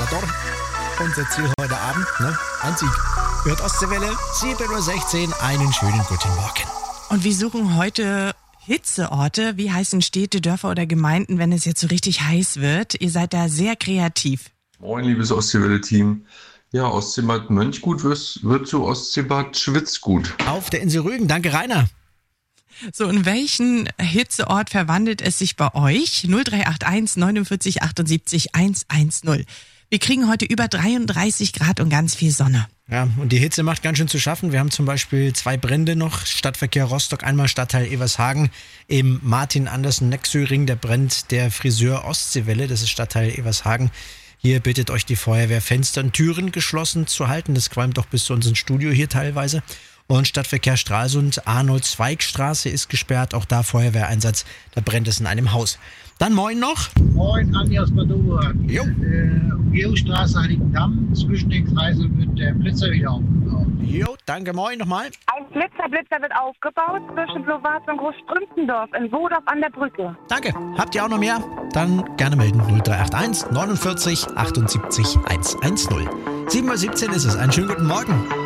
Na doch, unser Ziel heute Abend, ne? Ein Sieg. Hört Ostseewelle, 7.16 Uhr, einen schönen guten Morgen. Und wir suchen heute Hitzeorte. Wie heißen Städte, Dörfer oder Gemeinden, wenn es jetzt so richtig heiß wird? Ihr seid da sehr kreativ. Moin, liebes Ostseewelle-Team. Ja, Ostseebad Mönchgut wird zu Ostseebad Schwitzgut. Auf der Insel Rügen, danke Rainer. So, in welchen Hitzeort verwandelt es sich bei euch? 0381 49 78 110. Wir kriegen heute über 33 Grad und ganz viel Sonne. Ja, und die Hitze macht ganz schön zu schaffen. Wir haben zum Beispiel 2 Brände noch. Stadtverkehr Rostock, einmal Stadtteil Evershagen. Im Martin-Andersen-Nexö-Ring, da brennt der Friseur Ostseewelle. Das ist Stadtteil Evershagen. Hier bittet euch die Feuerwehr, Fenster und Türen geschlossen zu halten. Das qualmt doch bis zu unserem Studio hier teilweise. Und Stadtverkehr Stralsund, Arnold-Zweig-Straße ist gesperrt. Auch da Feuerwehreinsatz. Da brennt es in einem Haus. Dann moin noch. Moin, Andi aus Padova. Jo. Umgehungsstraße Heiligendamm. Zwischen den Kreiseln wird der Blitzer wieder aufgebaut. Jo, danke, moin nochmal. Ein Blitzer wird aufgebaut zwischen Blowarz und Großstrümpfendorf in Wodorf an der Brücke. Danke. Habt ihr auch noch mehr? Dann gerne melden. 0381 49 78 110. 7.17 Uhr ist es. Einen schönen guten Morgen.